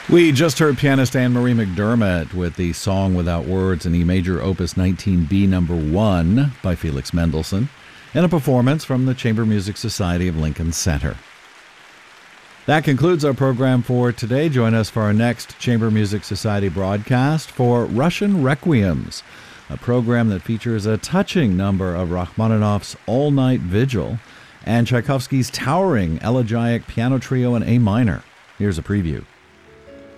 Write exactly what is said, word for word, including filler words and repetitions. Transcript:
We just heard pianist Anne-Marie McDermott with the Song Without Words in E major opus nineteen B number one by Felix Mendelssohn, and a performance from the Chamber Music Society of Lincoln Center. That concludes our program for today. Join us for our next Chamber Music Society broadcast for Russian Requiems, a program that features a touching number of Rachmaninoff's All-Night Vigil and Tchaikovsky's towering elegiac piano trio in A minor. Here's a preview.